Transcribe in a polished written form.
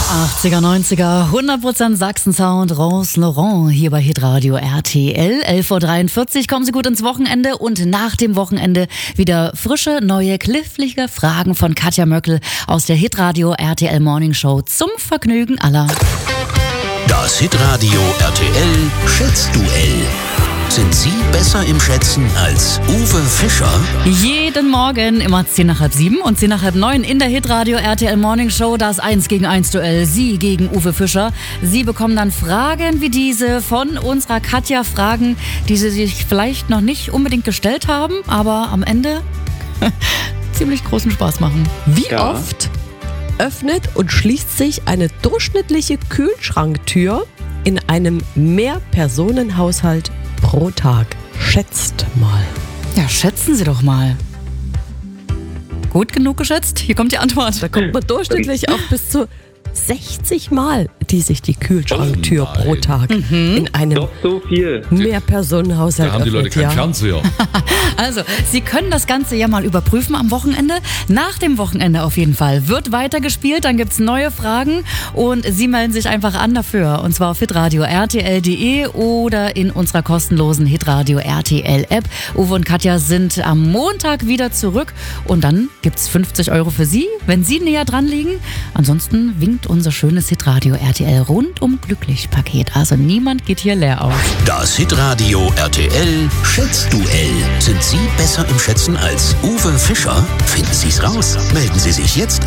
80er, 90er, 100% Sachsen-Sound, Rose Laurent hier bei Hitradio RTL. 11.43 Uhr, kommen Sie gut ins Wochenende und nach dem Wochenende wieder frische, neue, knifflige Fragen von Katja Möckel aus der Hitradio RTL Morning Show zum Vergnügen aller. Das Hitradio RTL Schätzduell. Sind Sie besser im Schätzen als Uwe Fischer? Jeden Morgen immer 7:10 und 7:30 in der Hitradio RTL Morning Show das 1-gegen-1 Duell. Sie gegen Uwe Fischer. Sie bekommen dann Fragen wie diese von unserer Katja. Fragen, die Sie sich vielleicht noch nicht unbedingt gestellt haben, aber am Ende ziemlich großen Spaß machen. Wie oft öffnet und schließt sich eine durchschnittliche Kühlschranktür in einem Mehrpersonenhaushalt pro Tag? Schätzt mal. Ja, schätzen Sie doch mal. Gut genug geschätzt? Hier kommt die Antwort. Da kommt man durchschnittlich auch bis zu 60 Mal, die sich die Kühlschranktür pro Tag in einem Doch so viel. Mehrpersonenhaushalt Da haben die Leute öffnet. keinen Fernseher. Also, Sie können das Ganze ja mal überprüfen am Wochenende. Nach dem Wochenende auf jeden Fall wird weitergespielt, dann gibt's neue Fragen und Sie melden sich einfach an dafür. Und zwar auf hitradio rtl.de oder in unserer kostenlosen Hitradio RTL App. Uwe und Katja sind am Montag wieder zurück und dann gibt's 50 € für Sie, wenn Sie näher dran liegen. Ansonsten winkt unser schönes Hitradio RTL rundum glücklich Paket. Also niemand geht hier leer aus. Das Hitradio RTL Schätzduell. Sind Sie besser im Schätzen als Uwe Fischer? Finden Sie es raus. Melden Sie sich jetzt